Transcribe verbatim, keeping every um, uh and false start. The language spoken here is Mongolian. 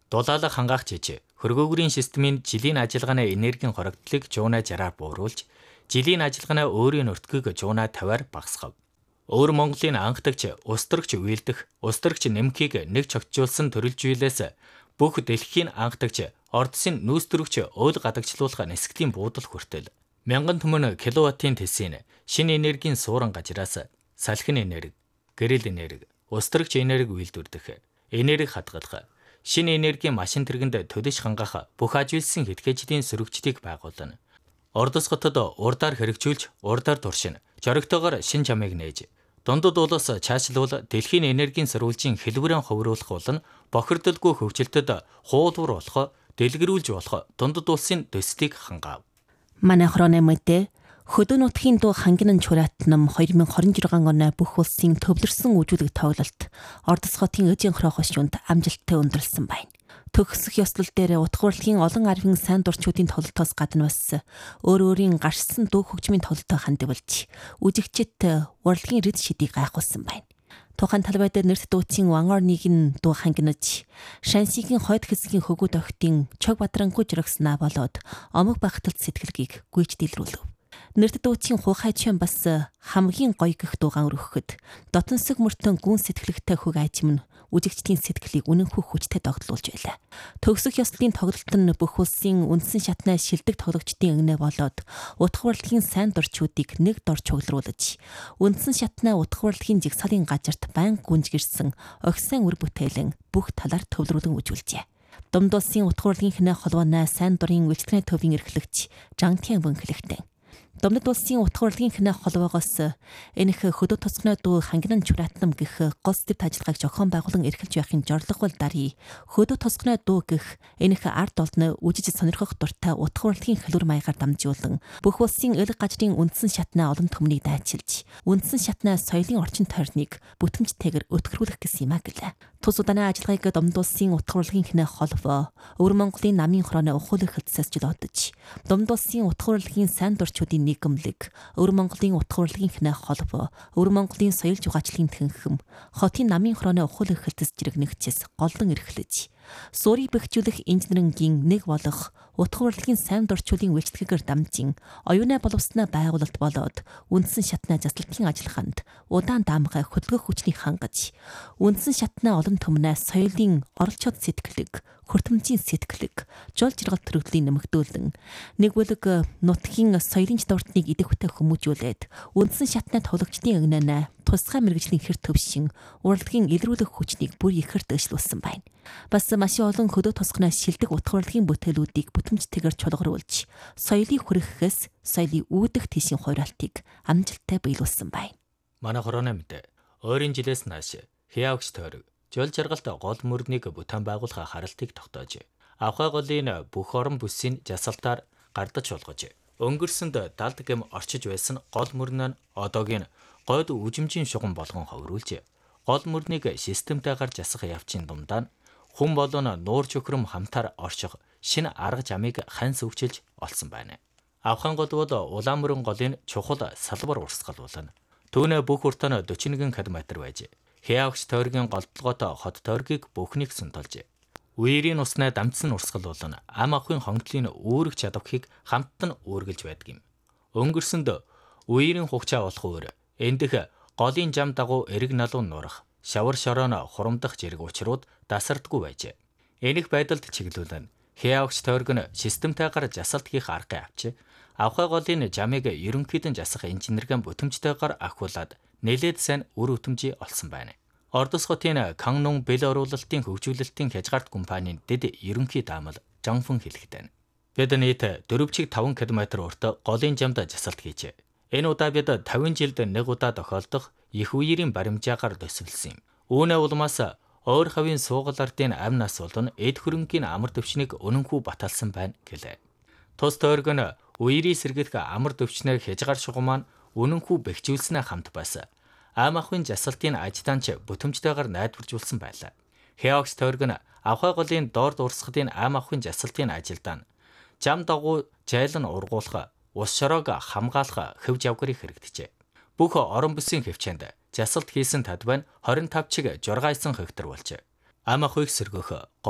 Дулаалга хангаах жижиг хөргөөгрийн системийн жилийн ажиллагааны энергийн хоригдлыг жуунаа жараар бууруулж, жилийн ажиллагааны өөрийн нутгийг жуунаа тавиар багасгав. Өөр Монголын анхдагч устрагч үйлдэх, устрагч нэмхийг нэг чогтжуулсан төрөлжүүлээс бүх дэлхийн анхдагч ордсын нүүстрөгч уул гадагчлуулах нисгтийн буудал хүртэл мянган түмэн киловаттын тэсийн шинэ энергийн сууран гажраас салхин энерги, гэрэл энерги, устрагч энерги үйлдвэрлэх, энерги хадгалах, шинэ энергийн машин тэргэнд төдөж хангах бүх ажилсан хэдгээжлийн сөрөгчдийг байгуулна. Ордос хотод урдаар хэрэгжүүлж, урдаар туршин, жоригтойгоор шин чамыг нээж, дундад улс чаашлуул дэлхийн энергийн сурвалжийн хэлбэрэн ховруулах болон бохирдолгүй хөгжилтөд хуулбар болох, дэлгэрүүлж болох дундад улсын төслийг хангаав. Манай хороны мэдээ Хөдөө нутгийн дуу хангинан чураатнам хоёр мың хорин жирган оны бүх улсын төвлөрсөн үжүүлэг тоглолт Ордос хотын Эжийн хороо хошуунд амжилттай өндөрлсөн байна. Төгсөх ёслол дээр утга урлагийн олон арвин сайн дурчуудын тоглолтоос гадна бас өөр өөрийн гарсан дуу хөгжмийн тоглолтоо хандивалж үжигчид урлагийн рэд шидийг гайхуулсан байна. Тухайн талбайд нэрт дууцын Ван Орныг нь дуу хангинаж, Шансигийн хойд хэсгийн хөгүүд охтын Чог Бадрангүй жиргснаа болоод омог багталт сэтгэлгийг гүйж дэлрүүлв. Нэрт дууцын Хуухай чим бас хамгийн гоё гэх дуугаан өргөхөд дотносог мөртөн гүн сэтгэлэгтэй хөг ажим нь үжигчдийн сэтгэлийг үнэнхүү хүчтэй догтлуулж байлаа. Төгсөх ёслолын тоглолт нь бүх улсын үндсэн шатнаа шилдэг тоглогчдын эгнээ болоод утга урлагийн сайн дурчуудыг нэг дор чуглуулж, үндсэн шатнаа утга урлагийн жигсаалын газарт байнга гүнжгэрсэн огсан үр бүтээлэн бүх талаар төвлөрүүлэн үжүүлжээ. Домд улсын утга урлагийн хинэ холбооны сайн дурын үйлчлэгний төвийн эрхлэгч Жангтийн бөнхлэгтэн Домдод улсын утга урлагийн хинэ холбоогоос энэх хөдөө тоцгоны дуу хангинан чураатнам гэх гол дэвт ажиллагааг зохион байгуулан эрхэлж байхын зорилго бол дарий. Хөдөө тоцгоны дуу гэх энэх ард олдны үжиж сонирхох дуртай утга урлагийн хэлбэр маягаар дамжуулан бүх улсын эл гажрын үндсэн шатнаа олон төмнийг дайчилж, үндсэн шатнаа соёлын орчин тойрныг бүтэмжтэйгээр өтгөрүүлэх гэсэн юм а гэлээ. Тус удааны ажиллагааг Домд улсын утга урлагийн хинэ холбоо Өвөр Монголын намын хорооны ухуулах хэлтсээс жолоодож, Домд улсын утга урлагийн сайн дурчуудын нийгэмлэг, Өвөр Монголын утга урлагийн хинэ холбоо, Өвөр Монголын соёл жугаачлагын тэнхэм, хотын намын хорооны ухуулах хэлтс жирэг нэгчээс голлон эрхлэж, суурийг бэхжүүлэх инженерингийн нэг болох утга урлагийн сайн дурчуудын үйлчлэгээр дамжин оюунаа боловсноо байгуулалт болоод үндсэн шатнаа заслалтын ажиллагаанд удаан даамгай хөдөлгөх хүчний хангаж, үндсэн шатнаа олон төмнөө соёлын оролцоод сэтгэлэг, хүртэмжийн сэтгэлэг, жол жиргал төрөлтлийн нэмэгдүүлэн нэг бүлэг нутгийн соёлын чадвартныг идэвхтэй хүмүүжүүлээд үндсэн шатнаа тоглогчдын эгнэнэ тусгай мэрэгжлийн хэр төвшин урлагийн илрүүлэх хүчнийг бүр ихэрт өшлүүлсэн байна. Бас маш олон хөдөө тусгнаа шилдэг утга урлагийн бүтээлүүдийг бүтэмжтэйгээр чулгаруулж, соёлыг хүргэхээс соёлын үүдэх тийшийн хураалтыг амжилттай биелүүлсэн байна. Манай хорооны мэдээ ойрын жилээс нааш хяагч тойрог жол жаргалт гол мөрнийг бүтээн байгуулах харалтыг тогтоож, авхай голын бүх орон бүсийн жасалтаар гардаж болгож, өнгөрсөнд далд гэм орчиж байсан гол мөрн нь одоогийн гойд үжимжийн шугам болгон ховруулж, гол мөрнийг системтэйгээр жасах явцын дундаа хүн болон нуур чөхрөм хамтаар орших шинэ арга замыг ханьс өвчилж олсон байна. Авхан гол бол улаан мөрөн голын чухал салбар урсгал болно. Түүнээ бүх уртаа дөрвөн километр байж, хяагч тойргийн голдлоготой хот тойргийг бүхнийг сунтолж, үерийн уснаа дамжсан урсгал болон ам ахуйн хонглын үүрэг чадварыг хамтан үүргэлж байдаг юм. Өнгөрсөнд үерийн хугацаа болох өөр эндэх голын зам дагуу эрэг налуу нурах, шавар шорооно хурамдах зэрэг учрууд дасардгүй байж, энэх байдалд чиглүүлэн хяагч тойрог нь системтэйгээр жасалт хийх аргыг авч, авхай голын замыг ерөнхийдөн жасах инженерийн бүтэмжтэйгээр ахиулаад нэлээд сайн үр өтөмжий олсон байна. Ордос хотын Каннун бэл оруулалтын хөгжүүлэлтийн хязгаарт компанийн дэд ерөнхий даамал Жанфэн хэлэхдээ бид нийт дөрвөн таван километр урт голын замд жасалт хийж, энэ удаа бид тавин жилд нэг удаа тохиолдох их үерийн баримжаагаар төсвөлсөн юм. Үүнээ улмаас өөр хавийн суугал ардын амь нас болон эд хөрөнгийн амар төвчнийг үнэнхүү баталсан байна гэлээ. Тус тойрог нь үерийн сэргийлэх амар төвчнэр хязгаар шугам маань үнэнхүү бэхжүүлснээ хамт бас ам ахуйн жасалтын ажлаанч бүтэмжтэйгээр найдваржуулсан байлаа. Хяагч тойрог нь авхай голын доор дурсгалын ам ахуйн жасалтын ажилдаан зам дагуу жайлан ургуулах, ус шороог хамгаалах хэв жавгарыг хэрэгдэжээ. Бүх орон бүсийн хөвчөнд жасалт хийсэн талбай нь хорин таван чиг жургайсан хэгтэр болж, ам ахуйг сэргөх